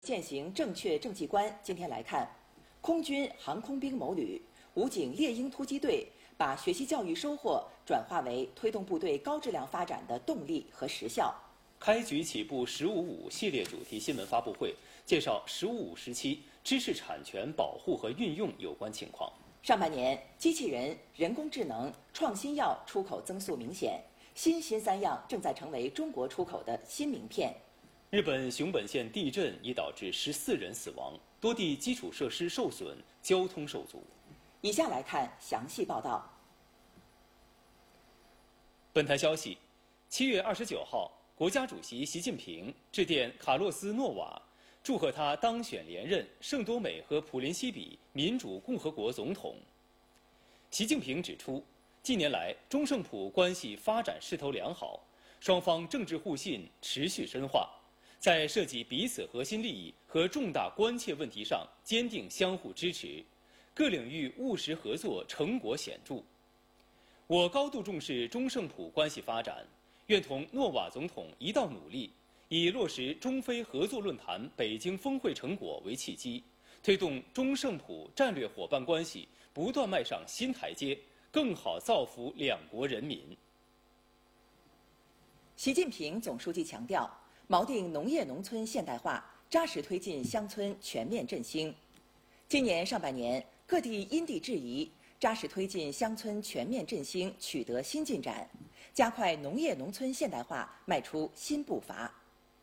践行正确政绩观。今天来看，空军航空兵某旅、武警猎鹰突击队把学习教育收获转化为推动部队高质量发展的动力和实效。 开局起步“15.5”系列主题新闻发布会介绍“15.5”时期知识产权保护和运用有关情况。 上半年，机器人、人工智能、创新药出口增速明显，新三样正在成为中国出口的新名片。 日本熊本县地震已导致14人死亡，多地基础设施受损，交通受阻。 以下来看详细报道。 本台消息，7月29号，国家主席习近平致电卡洛斯·诺瓦，祝贺他当选连任圣多美和普林西比民主共和国总统。习近平指出，近年来中圣普关系发展势头良好，双方政治互信持续深化，在涉及彼此核心利益和重大关切问题上坚定相互支持，各领域务实合作成果显著。我高度重视中圣普关系发展，愿同诺瓦总统一道努力，以落实中非合作论坛北京峰会成果为契机，推动中圣普战略伙伴关系不断迈上新台阶，更好造福两国人民。 习近平总书记强调，锚定农业农村现代化，扎实推进乡村全面振兴。今年上半年，各地因地制宜，扎实推进乡村全面振兴取得新进展，加快农业农村现代化迈出新步伐。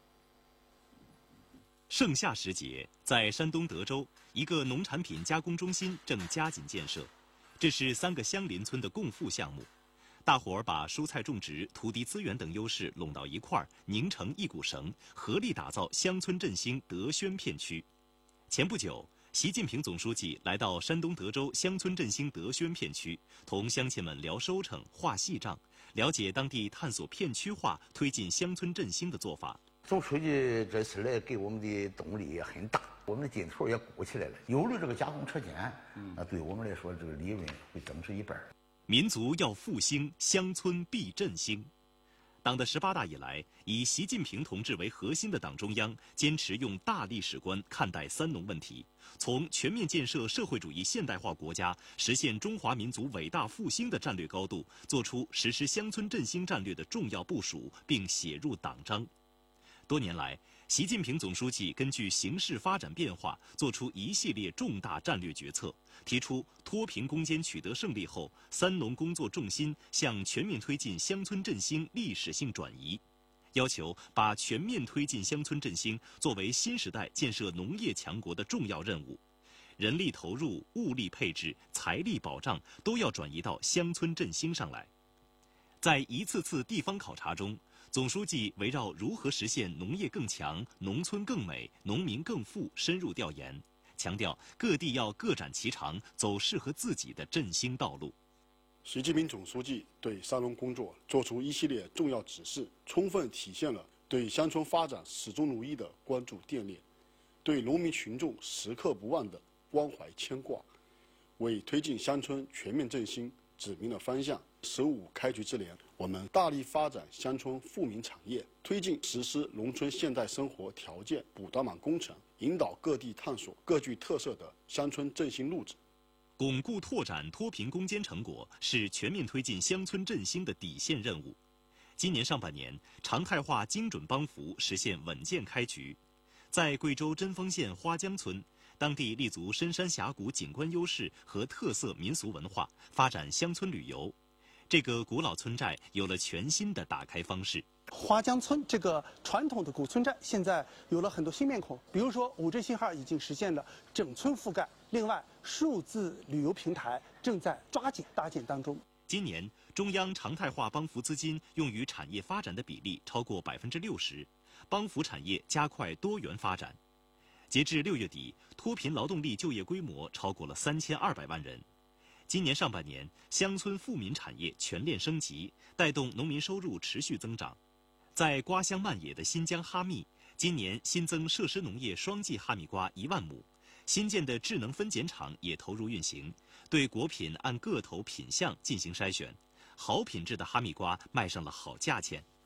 盛夏时节，在山东德州，一个农产品加工中心正加紧建设。这是3个相邻村的共富项目，大伙儿把蔬菜种植、土地资源等优势拢到一块儿，拧成一股绳，合力打造乡村振兴德宣片区。前不久，习近平总书记来到山东德州乡村振兴德宣片区，同乡亲们聊收成、话细账，了解当地探索片区化、推进乡村振兴的做法。 总书记这次来给我们的动力也很大，我们的劲头也鼓起来了。有了这个加工车间，那对我们来说，这个利润会增值1倍。 民族要复兴，乡村必振兴。党的18大以来，以习近平同志为核心的党中央坚持用大历史观看待三农问题，从全面建设社会主义现代化国家、实现中华民族伟大复兴的战略高度，做出实施乡村振兴战略的重要部署，并写入党章。多年来，习近平总书记根据形势发展变化，作出一系列重大战略决策，提出脱贫攻坚取得胜利后，三农工作重心向全面推进乡村振兴历史性转移，要求把全面推进乡村振兴作为新时代建设农业强国的重要任务，人力投入、物力配置、财力保障都要转移到乡村振兴上来。在一次次地方考察中，总书记围绕如何实现农业更强、农村更美、农民更富深入调研，强调各地要各展其长，走适合自己的振兴道路。 习近平总书记对三农工作作出一系列重要指示，充分体现了对乡村发展始终如一的关注惦念，对农民群众时刻不忘的关怀牵挂，为推进乡村全面振兴指明了方向。15开局之年，我们大力发展乡村富民产业，推进实施农村现代生活条件补短板工程，引导各地探索各具特色的乡村振兴路子。 巩固拓展脱贫攻坚成果是全面推进乡村振兴的底线任务。今年上半年，常态化精准帮扶实现稳健开局。在贵州贞丰县花江村，当地立足深山峡谷景观优势和特色民俗文化，发展乡村旅游。这个古老村寨有了全新的打开方式。 花江村这个传统的古村寨现在有了很多新面孔，比如说5G信号已经实现了整村覆盖，另外数字旅游平台正在抓紧搭建当中。 今年中央常态化帮扶资金用于产业发展的比例超过60%，帮扶产业加快多元发展。截至6月底，脱贫劳动力就业规模超过了3200万人。今年上半年，乡村富民产业全链升级，带动农民收入持续增长。在瓜香漫野的新疆哈密，今年新增设施农业双季哈密瓜1万亩，新建的智能分拣厂也投入运行，对果品按个头品相进行筛选，好品质的哈密瓜卖上了好价钱。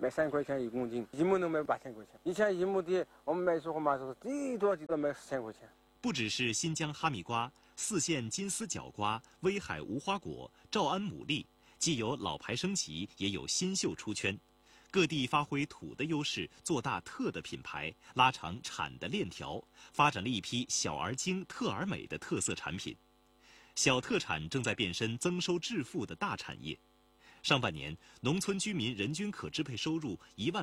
卖3块钱1公斤，1亩能卖8000块钱。以前1亩地我们卖水果麻时候，最多卖1000块钱。 不只是新疆哈密瓜、四县金丝角瓜、威海无花果、诏安牡蛎，既有老牌升级，也有新秀出圈。各地发挥土的优势，做大特的品牌，拉长产的链条，发展了一批小而精、特而美的特色产品。小特产正在变身增收致富的大产业。上半年，农村居民人均可支配收入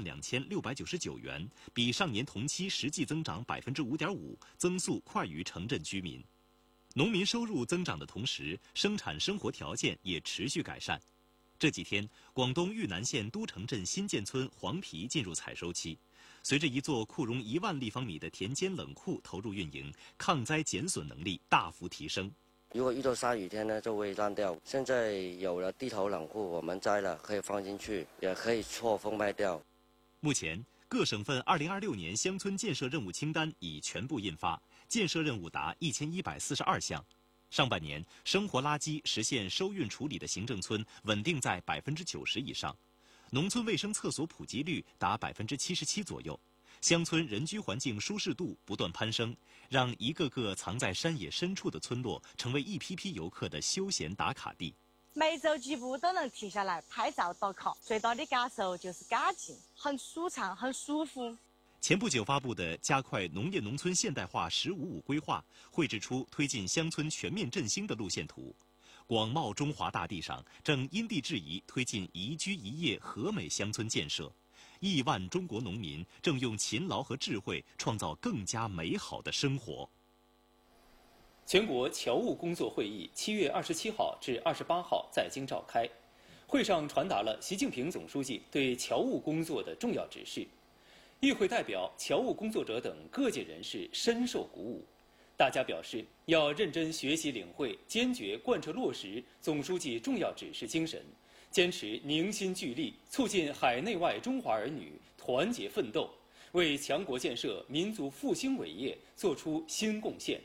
12699元，比上年同期实际增长5.5%，增速快于城镇居民。农民收入增长的同时，生产生活条件也持续改善。这几天，广东玉南县都城镇新建村黄皮进入采收期。随着一座库容1万立方米的田间冷库投入运营，抗灾减损能力大幅提升。 如果遇到下雨天呢，就会烂掉。现在有了地头冷库，我们摘了可以放进去，也可以错峰卖掉。 目前，各省份2026年乡村建设任务清单已全部印发，建设任务达1142项。上半年，生活垃圾实现收运处理的行政村稳定在90%以上，农村卫生厕所普及率达77%左右。乡村人居环境舒适度不断攀升，让一个个藏在山野深处的村落成为一批批游客的休闲打卡地。 每走几步都能停下来拍照打卡，最大的感受就是干净，很舒畅，很舒服。 前不久发布的加快农业农村现代化“15+5”规划，绘制出推进乡村全面振兴的路线图。广袤中华大地上，正因地制宜推进宜居宜业和美乡村建设。亿万中国农民正用勤劳和智慧创造更加美好的生活。 全国侨务工作会议7月27号至28号在京召开，会上传达了习近平总书记对侨务工作的重要指示。与会代表、侨务工作者等各界人士深受鼓舞，大家表示要认真学习领会，坚决贯彻落实总书记重要指示精神，坚持凝心聚力，促进海内外中华儿女团结奋斗，为强国建设、民族复兴伟业作出新贡献。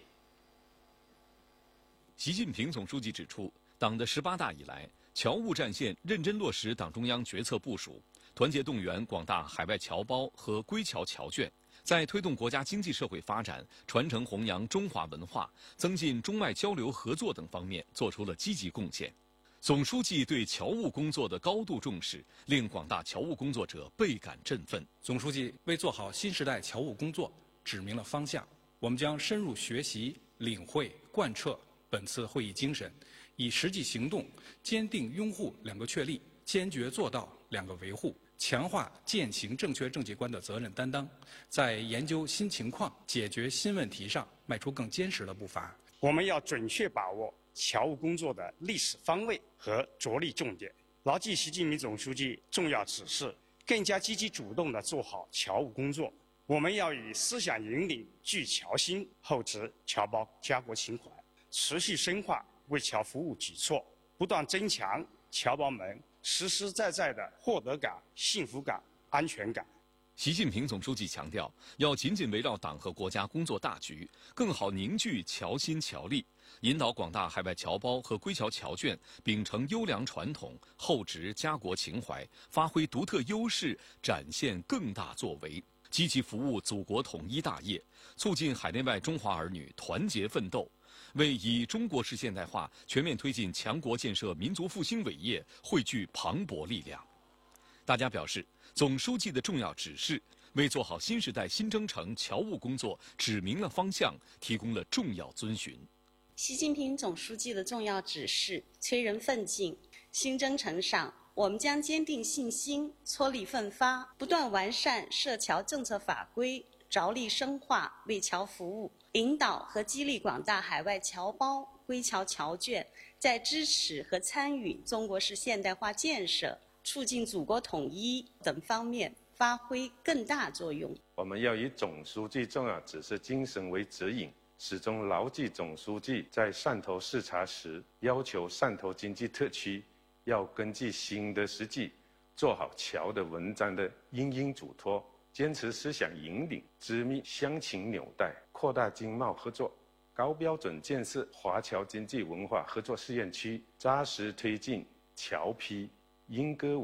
习近平总书记指出，党的18大以来，侨务战线认真落实党中央决策部署，团结动员广大海外侨胞和归侨侨眷，在推动国家经济社会发展、传承弘扬中华文化、增进中外交流合作等方面作出了积极贡献。总书记对侨务工作的高度重视，令广大侨务工作者倍感振奋。 总书记为做好新时代侨务工作指明了方向，我们将深入学习、领会、贯彻本次会议精神，以实际行动坚定拥护2个确立，坚决做到2个维护，强化践行正确政绩观的责任担当，在研究新情况、解决新问题上迈出更坚实的步伐。 我们要准确把握侨务工作的历史方位和着力重点，牢记习近平总书记重要指示，更加积极主动地做好侨务工作。我们要以思想引领聚侨心，厚植侨胞家国情怀，持续深化为侨服务举措，不断增强侨胞们实实在在的获得感、幸福感、安全感。 习近平总书记强调，要紧紧围绕党和国家工作大局，更好凝聚侨心侨力，引导广大海外侨胞和归侨侨眷秉承优良传统，厚植家国情怀，发挥独特优势，展现更大作为，积极服务祖国统一大业，促进海内外中华儿女团结奋斗，为以中国式现代化全面推进强国建设、民族复兴伟业汇聚磅礴力量。大家表示，总书记的重要指示为做好新时代新征程侨务工作指明了方向，提供了重要遵循。 习近平总书记的重要指示催人奋进，新征程上，我们将坚定信心，踔厉奋发，不断完善涉侨政策法规，着力深化为侨服务，引导和激励广大海外侨胞、归侨侨眷在支持和参与中国式现代化建设、促进祖国统一等方面发挥更大作用。 我们要以总书记重要指示精神为指引，始终牢记总书记在汕头视察时要求汕头经济特区要根据新的实际，做好侨的文章的因应嘱托，坚持思想引领，织密乡情纽带，扩大经贸合作，高标准建设华侨经济文化合作试验区，扎实推进侨批、莺歌舞、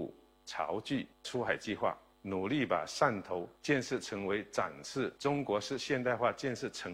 潮句出海计划，努力把汕头建设成为展示中国式现代化建设成